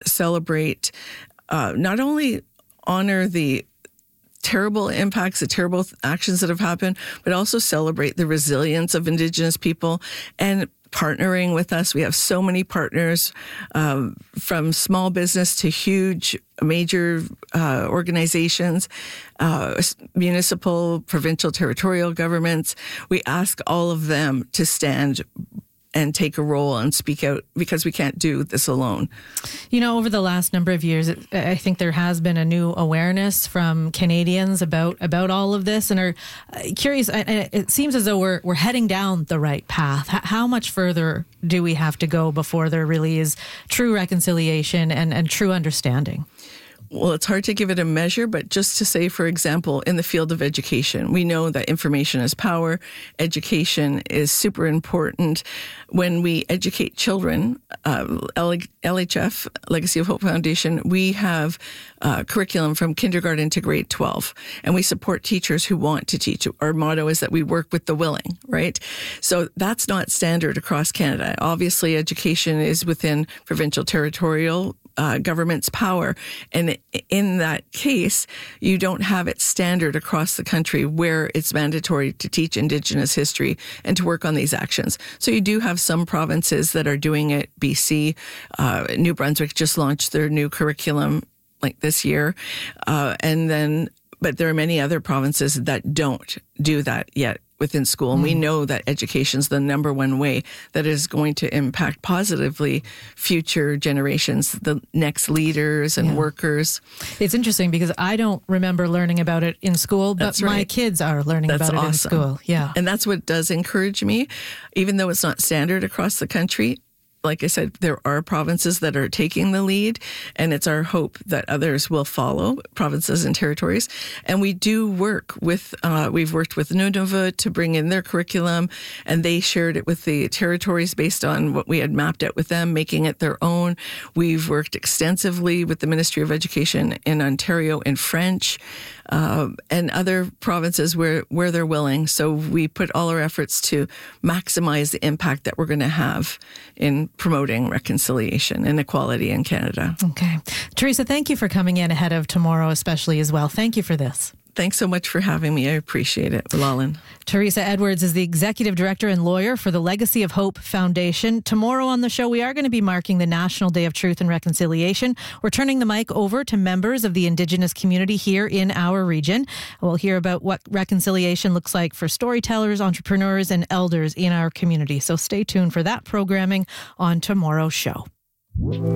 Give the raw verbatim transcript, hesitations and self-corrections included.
celebrate, uh, not only honor the terrible impacts, the terrible actions that have happened, but also celebrate the resilience of Indigenous people and partnering with us. We have so many partners, um, from small business to huge major uh, organizations, uh, municipal, provincial, territorial governments. We ask all of them to stand and take a role and speak out, because we can't do this alone. You know, over the last number of years, it, I think there has been a new awareness from Canadians about about all of this, and are curious. And it seems as though we're we're heading down the right path. How much further do we have to go before there really is true reconciliation and, and true understanding? Well, it's hard to give it a measure, but just to say, for example, in the field of education, we know that information is power. Education is super important. When we educate children, uh, L H F, Legacy of Hope Foundation, we have uh, curriculum from kindergarten to grade twelve, and we support teachers who want to teach. Our motto is that we work with the willing, right? So that's not standard across Canada. Obviously, education is within provincial, territorial Uh, government's power. And in that case, you don't have it standard across the country where it's mandatory to teach Indigenous history and to work on these actions. So you do have some provinces that are doing it. B C, uh, New Brunswick just launched their new curriculum like this year. Uh, and then, but there are many other provinces that don't do that yet within school. And mm. we know that education is the number one way that is going to impact positively future generations, the next leaders and yeah. workers. It's interesting because I don't remember learning about it in school, but that's right. my kids are learning that's about awesome. it in school. Yeah. And that's what does encourage me, even though it's not standard across the country. Like I said, there are provinces that are taking the lead, and it's our hope that others will follow, provinces and territories. And we do work with, uh, we've worked with Nunavut to bring in their curriculum, and they shared it with the territories based on what we had mapped out with them, making it their own. We've worked extensively with the Ministry of Education in Ontario in French, uh, and other provinces where, where they're willing. So we put all our efforts to maximize the impact that we're going to have in promoting reconciliation and equality in Canada. Okay. Teresa, thank you for coming in ahead of tomorrow, especially as well. Thank you for this. Thanks so much for having me. I appreciate it, Lalin. Teresa Edwards is the Executive Director and Lawyer for the Legacy of Hope Foundation. Tomorrow on the show, we are going to be marking the National Day of Truth and Reconciliation. We're turning the mic over to members of the Indigenous community here in our region. We'll hear about what reconciliation looks like for storytellers, entrepreneurs, and elders in our community. So stay tuned for that programming on tomorrow's show.